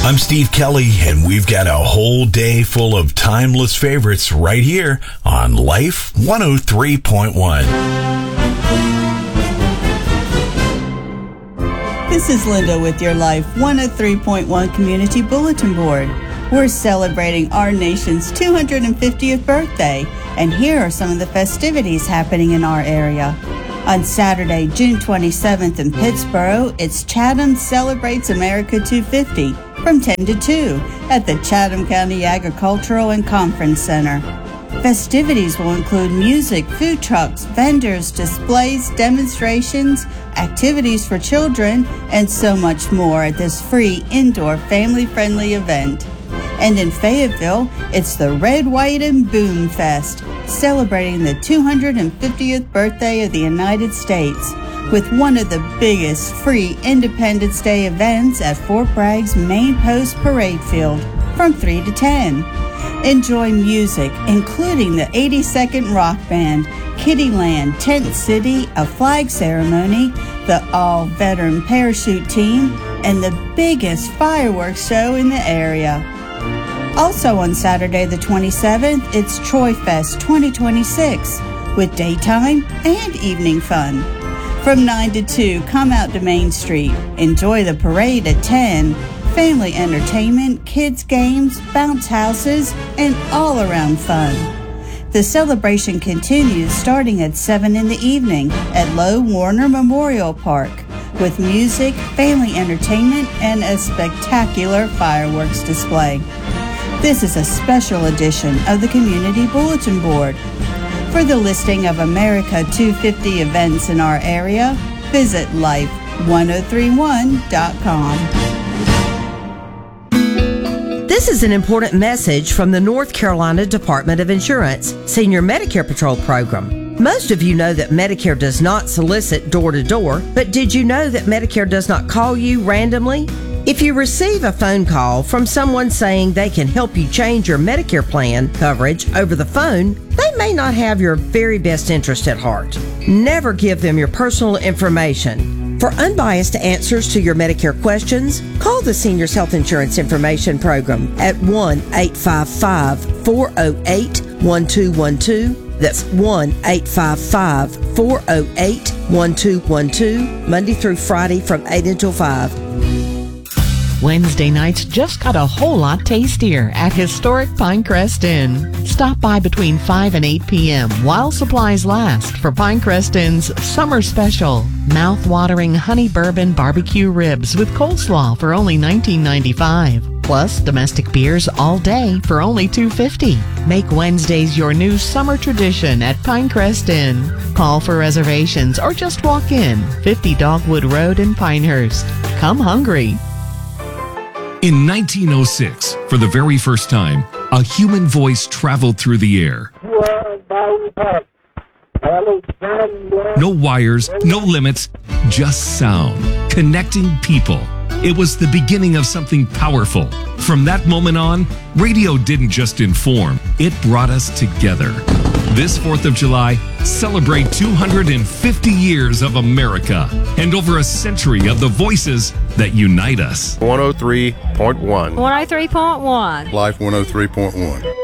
I'm Steve Kelly, and we've got a whole day full of timeless favorites right here on Life 103.1. This is Linda with your Life 103.1 Community Bulletin Board. We're celebrating our nation's 250th birthday, and here are some of the festivities happening in our area. On Saturday, June 27th in Pittsboro, it's Chatham Celebrates America 250 from 10 to 2 at the Chatham County Agricultural and Conference Center. Festivities will include music, food trucks, vendors, displays, demonstrations, activities for children, and so much more at this free indoor family-friendly event. And in Fayetteville, it's the Red, White, and Boom Fest, celebrating the 250th birthday of the United States, with one of the biggest free Independence Day events at Fort Bragg's Main Post Parade Field from 3 to 10. Enjoy music, including the 82nd Rock Band, Kittyland, Tent City, a flag ceremony, the all-veteran parachute team, and the biggest fireworks show in the area. Also on Saturday the 27th, it's Troy Fest 2026 with daytime and evening fun. From 9 to 2, come out to Main Street. Enjoy the parade at 10. Family entertainment, kids games, bounce houses, and all-around fun. The celebration continues starting at 7 in the evening at Low Warner Memorial Park with music, family entertainment, and a spectacular fireworks display. This is a special edition of the Community Bulletin Board. For the listing of America 250 events in our area, visit life1031.com. This is an important message from the North Carolina Department of Insurance Senior Medicare Patrol Program. Most of you know that Medicare does not solicit door-to-door, but did you know that Medicare does not call you randomly? If you receive a phone call from someone saying they can help you change your Medicare plan coverage over the phone, they may not have your very best interest at heart. Never give them your personal information. For unbiased answers to your Medicare questions, call the Seniors Health Insurance Information Program at 1-855-408-1212. That's 1-855-408-1212, Monday through Friday from 8 until 5. Wednesday nights just got a whole lot tastier at historic Pinecrest Inn. Stop by between 5 and 8 p.m. while supplies last for Pinecrest Inn's summer special. Mouth-watering honey bourbon barbecue ribs with coleslaw for only $19.95. Plus domestic beers all day for only $2.50. Make Wednesdays your new summer tradition at Pinecrest Inn. Call for reservations or just walk in. 50 Dogwood Road in Pinehurst. Come hungry. In 1906, for the very first time, a human voice traveled through the air. No wires, no limits, just sound, connecting people. It was the beginning of something powerful. From that moment on, radio didn't just inform, it brought us together. This 4th of July, celebrate 250 years of America and over a century of the voices that unite us. 103.1. 103.1. Life 103.1.